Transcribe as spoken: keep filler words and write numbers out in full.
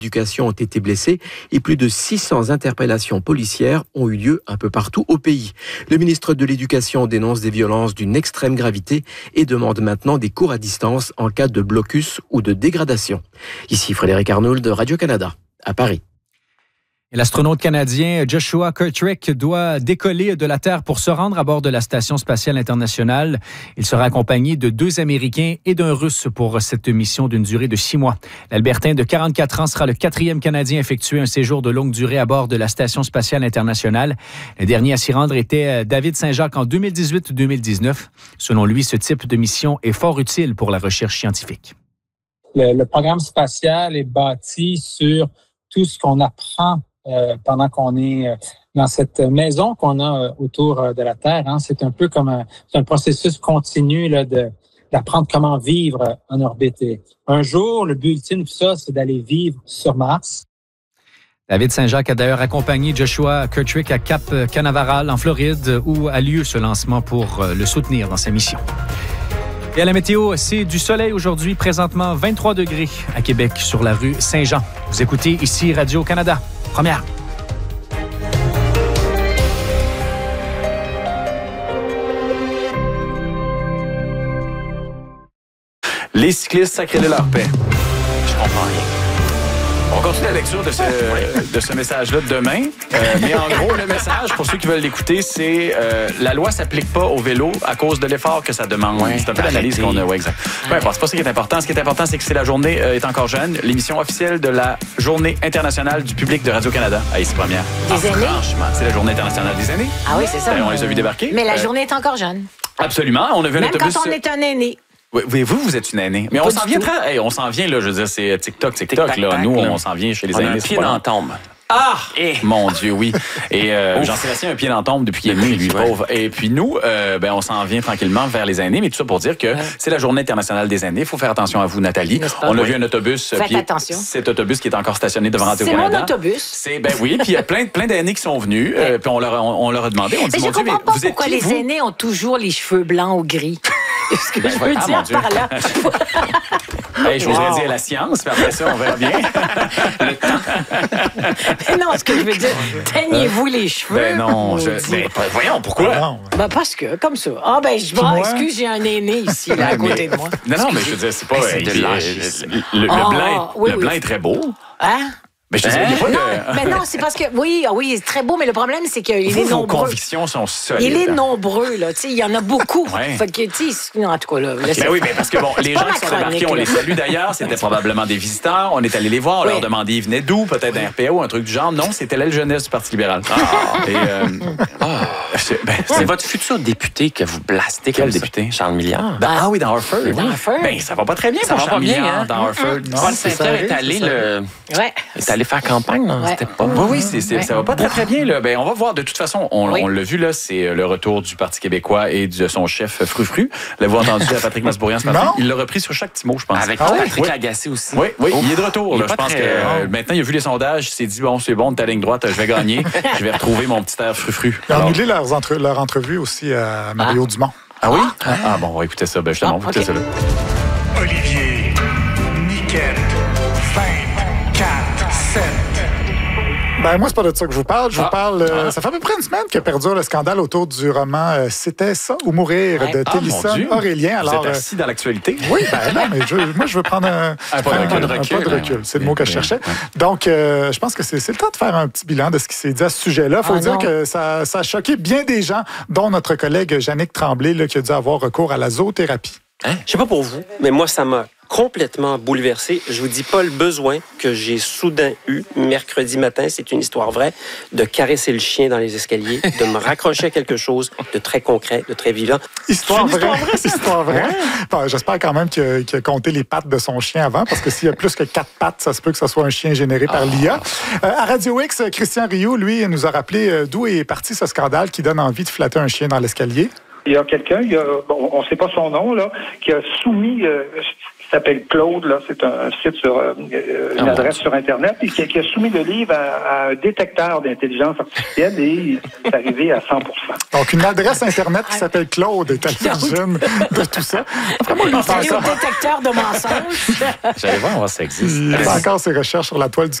Éducation ont été blessés et plus de six cents interpellations policières ont eu lieu un peu partout au pays. Le ministre de l'Éducation dénonce des violences d'une extrême gravité et demande maintenant des cours à distance en cas de blocus ou de dégradation. Ici Frédéric Arnould de Radio-Canada, à Paris. Et l'astronaute canadien Joshua Kirktrick doit décoller de la Terre pour se rendre à bord de la Station spatiale internationale. Il sera accompagné de deux Américains et d'un Russe pour cette mission d'une durée de six mois. L'Albertain de quarante-quatre ans sera le quatrième Canadien à effectuer un séjour de longue durée à bord de la Station spatiale internationale. Le dernier à s'y rendre était David Saint-Jacques en deux mille dix-huit deux mille dix-neuf. Selon lui, ce type de mission est fort utile pour la recherche scientifique. Le, le programme spatial est bâti sur tout ce qu'on apprend Euh, pendant qu'on est euh, dans cette maison qu'on a euh, autour euh, de la Terre. Hein. C'est un peu comme un, c'est un processus continu là, de, d'apprendre comment vivre euh, en orbite. Et un jour, le but ultime de tout ça, c'est d'aller vivre sur Mars. David Saint-Jacques a d'ailleurs accompagné Joshua Kirktrick à Cap Canaveral, en Floride, où a lieu ce lancement pour euh, le soutenir dans sa mission. Et à la météo, c'est du soleil aujourd'hui, présentement vingt-trois degrés à Québec, sur la rue Saint-Jean. Vous écoutez ici Radio-Canada. Première. Les cyclistes sacrez-le leur paix. Je comprends rien. On continue la lecture de ce, de ce message-là de demain. Euh, mais en gros, le message, pour ceux qui veulent l'écouter, c'est euh, la loi s'applique pas au vélo à cause de l'effort que ça demande. Ouais, c'est un peu l'analyse qu'on a. Ouais, exact. Peu importe, c'est pas ça qui est important. Ce qui est important, c'est que c'est la journée euh, est encore jeune. L'émission officielle de la Journée internationale du public de Radio-Canada. Ah, ici, première. Des ah, aînés? Franchement, c'est la Journée internationale des aînés. Ah oui, c'est ça. Euh, on les a vus débarquer. Mais la euh, journée est encore jeune. Absolument. On a vu un Même autobus. quand on est un aîné. Oui, vous, vous êtes une aînée. Mais pas on s'en vient tout. très. Hey, on s'en vient, là. Je veux dire, c'est TikTok, TikTok, TikTok là. Nous, on s'en vient chez les on aînés. a un pied dans la tombe. Ah! Eh. Mon Dieu, oui. Et euh, Jean-Sébastien a un pied dans la tombe depuis qu'il est né, lui, ouais. pauvre. Et puis nous, euh, ben, on s'en vient tranquillement vers les aînés. Mais tout ça pour dire que ouais. c'est la Journée internationale des aînés. Il faut faire attention à vous, Nathalie. On a oui. vu un autobus. Faites puis attention. Cet autobus qui est encore stationné devant Radio-Canada. C'est mon autobus. C'est, ben oui. Puis il y a plein, plein d'aînés qui sont venus. Ouais. Euh, puis on leur, on, on leur a demandé. On dit, mais je mon Dieu, comprends mais pas vous pourquoi êtes qui, les vous? aînés ont toujours les cheveux blancs ou gris. Ce que ben, je veux ah, dire par là. Hey, je voudrais wow. dire la science, puis après ça, on verra bien. Le temps. Mais non, ce que je veux dire, teignez-vous les cheveux. Ben non, je, ben, voyons, pourquoi? Non. Ben parce que, comme ça. Ah ben, je bon, excuse, j'ai un aîné ici, là, à côté de moi. Non, non, mais je veux dire, c'est pas... Ben, c'est euh, de l'âge. Le, le, oh, blanc, oui, le oui. blanc est très beau. Hein? Mais je te dis, il n'y a pas de... Non, mais non, c'est parce que, oui, oui, c'est très beau, mais le problème, c'est qu'il est Vos nombreux. Vos convictions sont solides. Il est nombreux, là, tu sais, il y en a beaucoup. Ouais. Fait que, tu sais, en tout cas, là... Okay. Ben oui, mais parce que, bon, les gens qui sont débarqués, on les salue d'ailleurs, c'était probablement des visiteurs, on est allé les voir, on oui. leur demandait, ils venaient d'où, peut-être d'un R P O, un truc du genre. Non, c'était l'aile jeunesse du Parti libéral. Ah. Et, euh, ah. C'est ben, ouais. votre futur député que vous blastez. Quel député? Charles Milliard. Ben, ah oui, dans Harford. Dans Harford. Ben, ça va pas très bien ça pour va Charles pas bien, Milliard hein? dans Harford. Paul Saint-Pierre est allé le... Ouais. est allé faire campagne, non? Ouais. C'était pas... Oui, oui, c'est, c'est, ouais. ça va pas très, très bien. Là. Ben, on va voir. De toute façon, on, oui. on l'a vu, là, c'est le retour du Parti québécois et de son chef Frufru. L'avez-vous entendu à Patrick Masbourian ce matin? Il l'a repris sur chaque petit mot, je pense. Avec ah, Patrick oui. Lagacé aussi. Oui, oui, oh. il est de retour. Là. Je pense très... que euh, maintenant, il a vu les sondages, il s'est dit, bon, c'est bon, de ta ligne droite, je vais gagner. Je vais retrouver mon petit air Frufru. Ils ont annulé leur, entre, leur entrevue aussi à Mario ah. Dumont. Ah oui? Ah, ah bon, on va écouter ça. Ben, justement, ah, on va écouter okay. ça là. Olivier, Niquette, vingt-quatre sept. Ben, moi, c'est pas de ça que je vous parle. Je ah. vous parle... Euh, ah. Ça fait à peu près une semaine que perdure le scandale autour du roman euh, C'était ça ou mourir ouais. de ah, Télisson Aurélien. Alors, vous êtes assis dans l'actualité? Oui, ben non, mais je, moi, je veux prendre un, un, pas, un, de un, recul, un pas de recul. C'est le mot que je cherchais. Ouais. Donc, euh, je pense que c'est, c'est le temps de faire un petit bilan de ce qui s'est dit à ce sujet-là. Il faut ah, dire non. que ça, ça a choqué bien des gens, dont notre collègue Jannick Tremblay, là, qui a dû avoir recours à la zoothérapie. Hein? Je sais pas pour vous, mais moi, ça m'a complètement bouleversé. Je vous dis pas le besoin que j'ai soudain eu mercredi matin, c'est une histoire vraie, de caresser le chien dans les escaliers, de me raccrocher à quelque chose de très concret, de très vivant. Histoire vraie. Histoire vraie. Histoire vraie. Bon, j'espère quand même qu'il a, qu'il a compté les pattes de son chien avant, parce que s'il y a plus que quatre pattes, ça se peut que ce soit un chien généré par l'I A. Euh, à Radio X, Christian Rioux, lui, nous a rappelé euh, d'où est parti ce scandale qui donne envie de flatter un chien dans l'escalier. Il y a quelqu'un, il y a, bon, on ne sait pas son nom, là, qui a soumis, euh, il s'appelle Claude, là, c'est un site sur euh, une ah, adresse bon. sur Internet, et qui, qui a soumis le livre à, à un détecteur d'intelligence artificielle et il est arrivé à cent pour cent. Donc, une adresse Internet qui s'appelle Claude est à l'origine de tout ça. Vraiment, il est au détecteur de mensonges. J'allais voir, voir si ça existe. Il fait encore ses recherches sur la toile du